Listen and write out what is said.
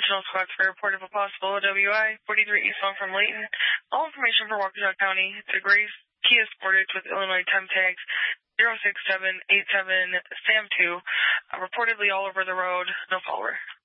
additional squads for a report of a possible OWI, 43 eastbound from Layton. All information for Waukesha County to Grace Kia Sportage with Illinois temp tags 06787 Sam2, reportedly all over the road, no follower.